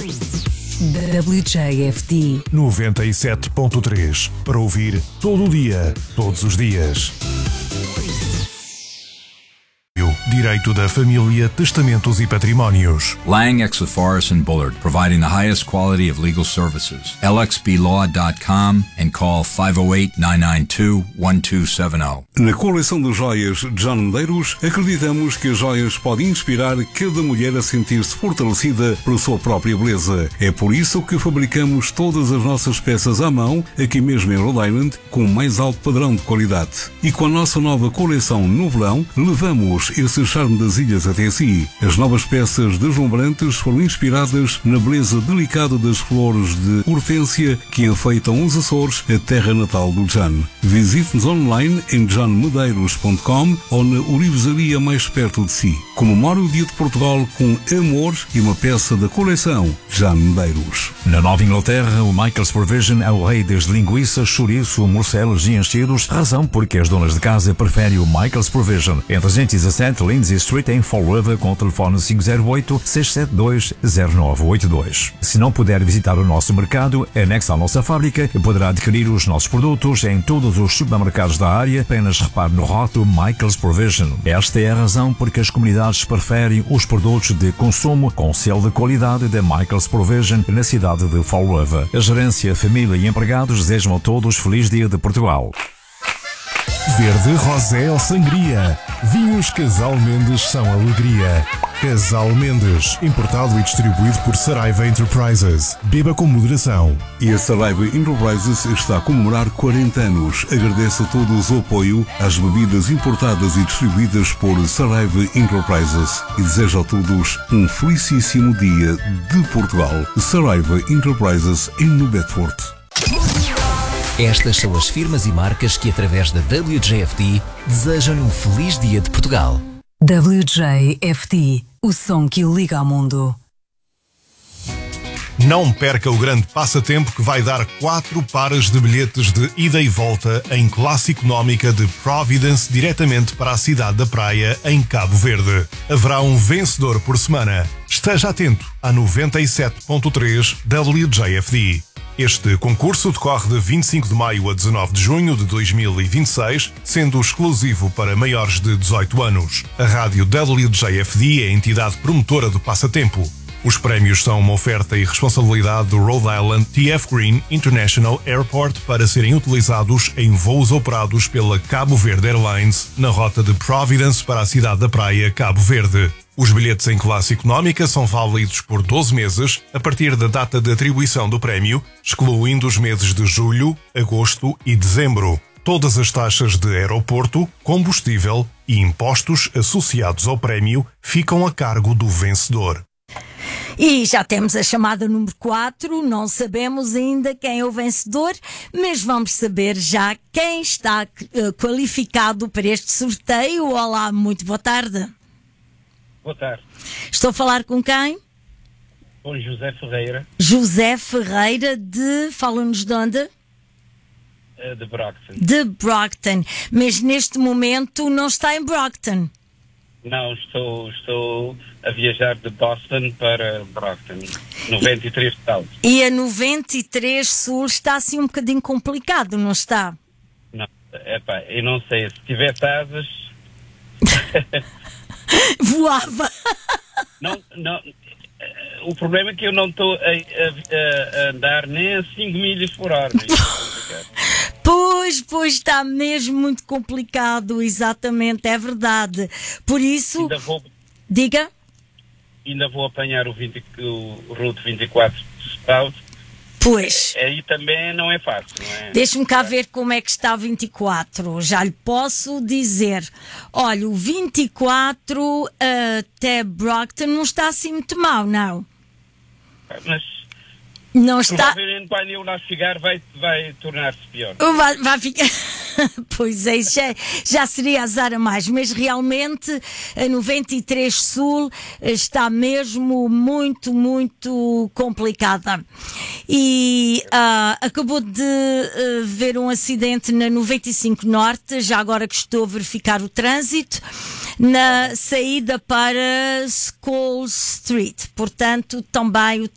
WJFD 97.3 para ouvir todo o dia, todos os dias. Direito da Família, Testamentos e Patrimónios. Lang, Exeter Forest and Bullard, providing the highest quality of legal services. lxblaw.com and call 508-992-1270. Na coleção de joias John Medeiros, acreditamos que as joias podem inspirar cada mulher a sentir-se fortalecida pela sua própria beleza. É por isso que fabricamos todas as nossas peças à mão, aqui mesmo em Rhode Island, com o mais alto padrão de qualidade. E com a nossa nova coleção no verão, levamos esse charme das ilhas até si. As novas peças deslumbrantes foram inspiradas na beleza delicada das flores de hortênsia que enfeitam os Açores, a terra natal do John. Visite-nos online em johnmedeiros.com ou na orivesaria mais perto de si. Comemore o Dia de Portugal com amor e uma peça da coleção John Medeiros. Na Nova Inglaterra, o Michael's Provision é o rei das linguiças, chouriço, morcelos e enchidos, razão porque as donas de casa preferem o Michael's Provision. Em 317 Lindsay Street, em Fall River, com o telefone 508-672-0982. Se não puder visitar o nosso mercado, anexo à nossa fábrica, poderá adquirir os nossos produtos em todos os supermercados da área. Apenas repare no rótulo Michael's Provision. Esta é a razão porque as comunidades preferem os produtos de consumo com selo de qualidade da Michael's Provision na cidade de Fall River. A gerência, família e empregados desejam a todos feliz Dia de Portugal. Verde, rosé ou sangria. Vinhos Casal Mendes são alegria. Casal Mendes, importado e distribuído por Saraiva Enterprises. Beba com moderação. E a Saraiva Enterprises está a comemorar 40 anos. Agradece a todos o apoio às bebidas importadas e distribuídas por Saraiva Enterprises e deseja a todos um felicíssimo Dia de Portugal. Saraiva Enterprises em New Bedford. Estas são as firmas e marcas que, através da WJFD, desejam um feliz Dia de Portugal. WJFD, o som que o liga ao mundo. Não perca o grande passatempo que vai dar 4 pares de bilhetes de ida e volta em classe económica de Providence diretamente para a cidade da praia em Cabo Verde. Haverá um vencedor por semana. Esteja atento a 97.3 WJFD. Este concurso decorre de 25 de maio a 19 de junho de 2026, sendo exclusivo para maiores de 18 anos. A rádio WJFD é a entidade promotora do passatempo. Os prémios são uma oferta e responsabilidade do Rhode Island TF Green International Airport para serem utilizados em voos operados pela Cabo Verde Airlines na rota de Providence para a cidade da praia Cabo Verde. Os bilhetes em classe económica são válidos por 12 meses a partir da data de atribuição do prémio, excluindo os meses de julho, agosto e dezembro. Todas as taxas de aeroporto, combustível e impostos associados ao prémio ficam a cargo do vencedor. E já temos a chamada número 4, não sabemos ainda quem é o vencedor, mas vamos saber já quem está qualificado para este sorteio. Olá, muito boa tarde. Boa tarde. Estou a falar com quem? Com José Ferreira. José Ferreira fala-nos de onde? De Brockton. De Brockton, mas neste momento não está em Brockton. Não, estou a viajar de Boston para Brockton, 93 South. E a 93 Sul está assim um bocadinho complicado, não está? Não, eu não sei, se tivesse asas... Voava. Não, o problema é que eu não estou a andar nem a 5 milhas por hora. Pois, está mesmo muito complicado, exatamente, é verdade. Por isso... Diga. Ainda vou apanhar o Route 24 South. Pois. Aí também não é fácil, não é? Deixe-me cá ver como é que está o 24. Já lhe posso dizer. Olha, o 24 até Brockton não está assim muito mal, não. Mas não está... provavelmente quando eu lá chegar vai tornar-se pior. Vai ficar... Pois é, já seria azar a mais, mas realmente a 93 Sul está mesmo muito, muito complicada. E acabou de ver um acidente na 95 Norte, já agora que estou a verificar o trânsito, na saída para School Street. Portanto, também o